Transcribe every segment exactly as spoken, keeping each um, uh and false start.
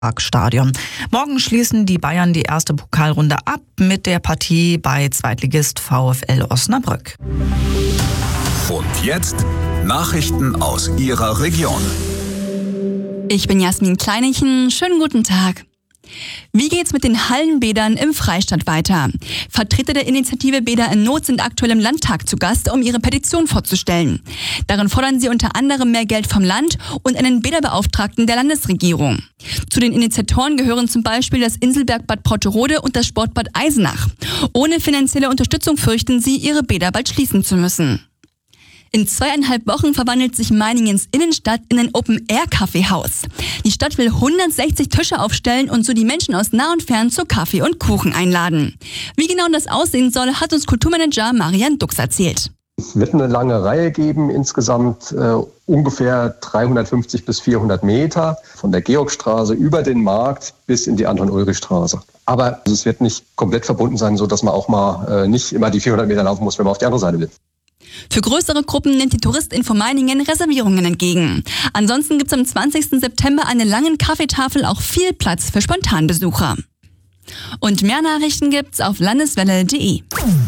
Stadion. Morgen schließen die Bayern die erste Pokalrunde ab mit der Partie bei Zweitligist VfL Osnabrück. Und jetzt Nachrichten aus Ihrer Region. Ich bin Jasmin Kleinichen. Schönen guten Tag. Wie geht's mit den Hallenbädern im Freistaat weiter? Vertreter der Initiative Bäder in Not sind aktuell im Landtag zu Gast, um ihre Petition vorzustellen. Darin fordern sie unter anderem mehr Geld vom Land und einen Bäderbeauftragten der Landesregierung. Zu den Initiatoren gehören zum Beispiel das Inselberg Bad Porterode und das Sportbad Eisenach. Ohne finanzielle Unterstützung fürchten sie, ihre Bäder bald schließen zu müssen. In zweieinhalb Wochen verwandelt sich Meiningens Innenstadt in ein Open-Air-Kaffeehaus. Die Stadt will hundertsechzig Tische aufstellen und so die Menschen aus nah und fern zu Kaffee und Kuchen einladen. Wie genau das aussehen soll, hat uns Kulturmanager Marian Dux erzählt. Es wird eine lange Reihe geben, insgesamt äh, ungefähr dreihundertfünfzig bis vierhundert Meter von der Georgstraße über den Markt bis in die Anton-Ulrich-Straße. Aber es wird nicht komplett verbunden sein, sodass man auch mal äh, nicht immer die vierhundert Meter laufen muss, wenn man auf die andere Seite will. Für größere Gruppen nimmt die Touristinfo Meiningen Reservierungen entgegen. Ansonsten gibt es am zwanzigsten September an der langen Kaffeetafel auch viel Platz für Spontanbesucher. Und mehr Nachrichten gibt's auf landeswelle punkt de.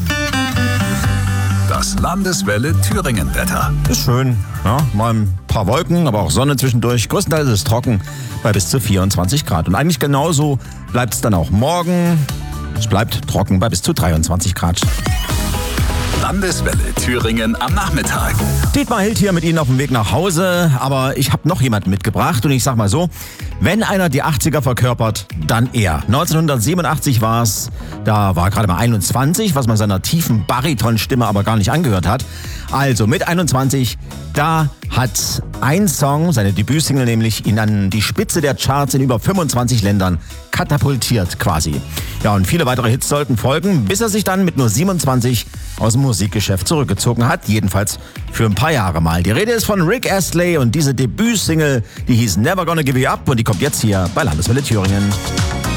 Das Landeswelle Thüringen-Wetter. Ist schön, ja, mal ein paar Wolken, aber auch Sonne zwischendurch. Größtenteils ist es trocken bei bis zu vierundzwanzig Grad. Und eigentlich genauso bleibt es dann auch morgen. Es bleibt trocken bei bis zu dreiundzwanzig Grad. Landeswelle Thüringen am Nachmittag. Dietmar Hild hier mit Ihnen auf dem Weg nach Hause, aber ich habe noch jemanden mitgebracht und ich sag mal so, wenn einer die achtziger verkörpert, dann er. neunzehnhundertsiebenundachtzig war es, da war gerade mal einundzwanzig, was man seiner tiefen Baritonstimme aber gar nicht angehört hat. Also mit einundzwanzig, da hat ein Song, seine Debütsingle nämlich, ihn an die Spitze der Charts in über fünfundzwanzig Ländern katapultiert quasi. Ja, und viele weitere Hits sollten folgen, bis er sich dann mit nur siebenundzwanzig aus dem Musikgeschäft zurückgezogen hat, jedenfalls für ein paar Jahre mal. Die Rede ist von Rick Astley und diese Debütsingle, die hieß Never Gonna Give You Up und die kommt jetzt hier bei Landeswelle Thüringen.